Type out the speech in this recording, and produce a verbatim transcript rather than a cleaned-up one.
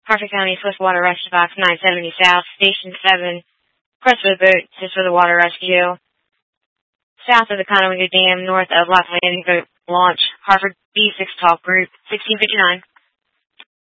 Harford County Swift Water Rescue Box nine seventy South, Station seven, Crestwood Boat, just for the water rescue. South of the Conowingo Dam, north of Lock Landing Boat Launch, Harford B six Talk Group, sixteen fifty-nine.